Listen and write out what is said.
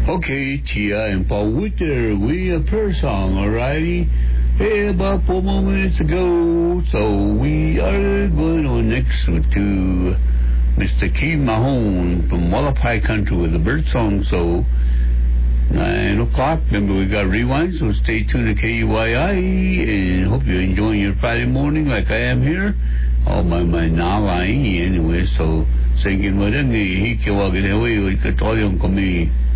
Okay, Tia and Paul Witter, we a prayer song, alrighty? Hey, about 4 more minutes ago, so we are going on next to Mr. Keith Mahone from Wallapai Country with the bird song, so 9 o'clock, remember we got rewind, so stay tuned to KUYI, and hope you're enjoying your Friday morning like I am here, all by my nalai anyway, so singing with him, he can walk it away with the kami.